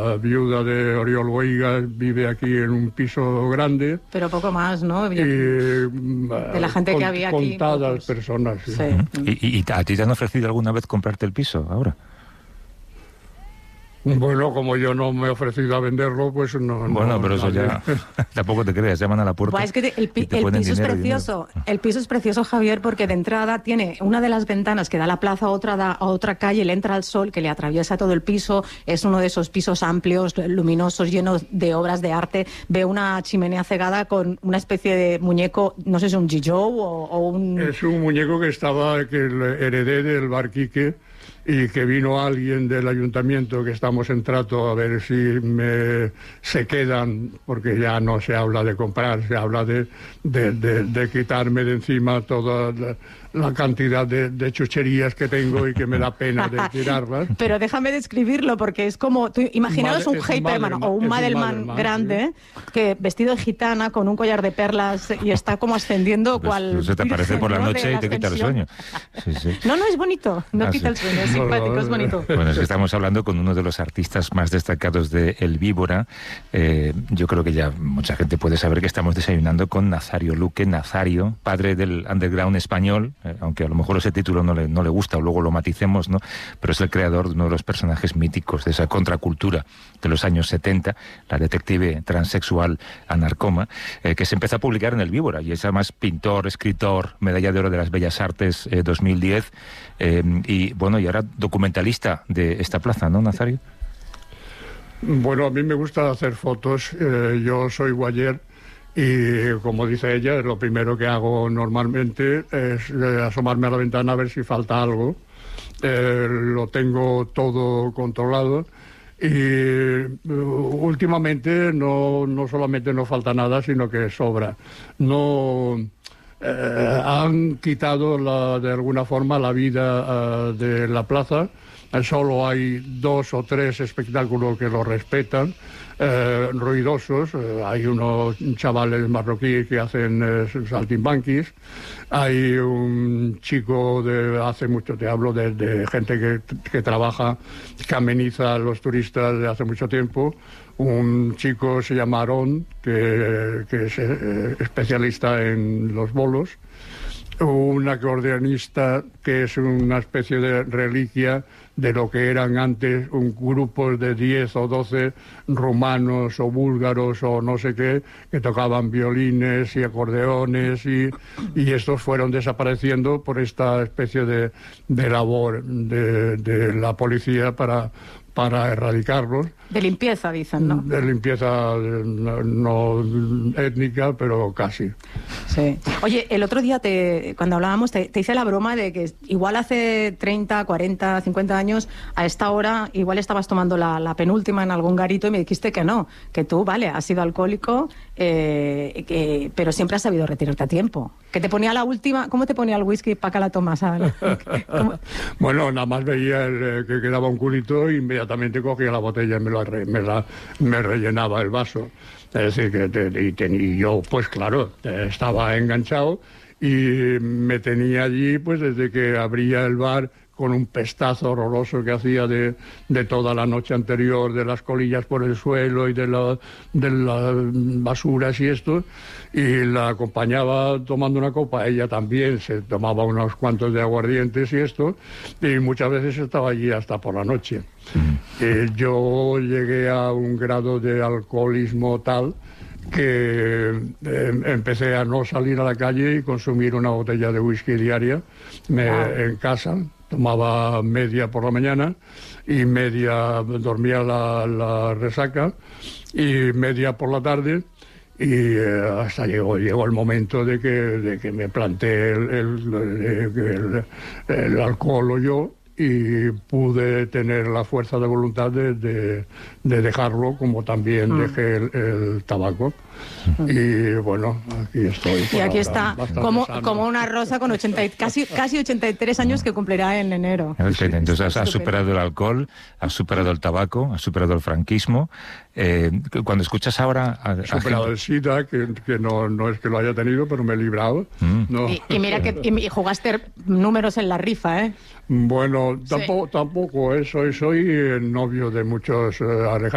La viuda de Oriol Bohigas vive aquí en un piso grande. Pero poco más, ¿no? Y, de la gente que había aquí. Contadas personas, sí. Sí. ¿Y a ti te han ofrecido alguna vez comprarte el piso ahora? Bueno, como yo no me he ofrecido a venderlo, pues no... Bueno, pero eso ya... Tampoco te creas, llaman a la puerta. Pues es que el piso es precioso. El piso es precioso, Javier, porque de entrada tiene una de las ventanas que da a la plaza, otra da a otra calle, le entra el sol que le atraviesa todo el piso. Es uno de esos pisos amplios, luminosos, llenos de obras de arte. Ve una chimenea cegada con una especie de muñeco, no sé si es un Gijou o un... Es un muñeco que heredé del bar Quique, y que vino alguien del ayuntamiento, que estamos en trato a ver si se quedan, porque ya no se habla de comprar, se habla de quitarme de encima toda la cantidad de chucherías que tengo y que me da pena de tirarlas. Pero déjame describirlo, porque es como, imaginaos un Heiperman o un Madelman grande, sí, que vestido de gitana, con un collar de perlas, y está como ascendiendo pues, cual... Se te aparece por la noche y te quita el sueño. Sí, sí. No, es bonito, no quita el sueño, es simpático, es bonito. Bueno, es que estamos hablando con uno de los artistas más destacados de El Víbora. Yo creo que ya mucha gente puede saber que estamos desayunando con Nazario Luque. Nazario, padre del underground español, aunque a lo mejor ese título no le gusta, o luego lo maticemos, ¿no? Pero es el creador de uno de los personajes míticos de esa contracultura de los años 70, la detective transexual Anarcoma, que se empezó a publicar en El Víbora, y es además pintor, escritor, medalla de oro de las Bellas Artes 2010, y bueno, y ahora documentalista de esta plaza, ¿no, Nazario? Bueno, a mí me gusta hacer fotos. Yo soy guayer y, como dice ella, lo primero que hago normalmente es asomarme a la ventana a ver si falta algo. Lo tengo todo controlado y últimamente no solamente no falta nada, sino que sobra. Han quitado de alguna forma la vida de la plaza. Solo hay 2 o 3 espectáculos que lo respetan, ruidosos. Hay unos chavales marroquíes que hacen saltimbanquis. Hay un chico hace mucho, te hablo de gente que trabaja, que ameniza a los turistas de hace mucho tiempo. Un chico se llama Aarón, que es especialista en los bolos. Un acordeonista que es una especie de reliquia de lo que eran antes un grupo de 10 o 12 rumanos o búlgaros o no sé qué, que tocaban violines y acordeones, y estos fueron desapareciendo por esta especie de labor de la policía para erradicarlos. De limpieza, dicen, ¿no? De limpieza no étnica, pero casi. Sí. Oye, el otro día, cuando hablábamos, te hice la broma de que igual hace 30, 40, 50 años, a esta hora, igual estabas tomando la penúltima en algún garito y me dijiste que no, que tú, vale, has sido alcohólico, pero siempre has sabido retirarte a tiempo. Que te ponía la última, ¿cómo te ponía el whisky para que la tomas? Bueno, nada más veía que quedaba un culito y inmediatamente cogía la botella y me rellenaba el vaso. Es decir, y yo, pues claro, estaba enganchado y me tenía allí pues desde que abría el bar, con un pestazo horroroso que hacía de toda la noche anterior, de las colillas por el suelo y de las basuras y esto, y la acompañaba tomando una copa. Ella también se tomaba unos cuantos de aguardientes y esto, y muchas veces estaba allí hasta por la noche. Yo llegué a un grado de alcoholismo tal que empecé a no salir a la calle y consumir una botella de whisky diaria en casa. Tomaba media por la mañana y media, dormía la resaca, y media por la tarde, y hasta llegó el momento de que me planteé el alcohol o yo, y pude tener la fuerza de voluntad de dejarlo, como también dejé el tabaco. Y bueno, aquí estoy. Y aquí está, como una rosa con casi 83 años que cumplirá en enero. Entonces has superado el alcohol, has superado el tabaco, has superado el franquismo. Cuando escuchas ahora... He superado el SIDA, que no es que lo haya tenido, pero me he librado. No. Y mira que jugaste números en la rifa, ¿eh? Bueno, tampoco, soy novio de muchos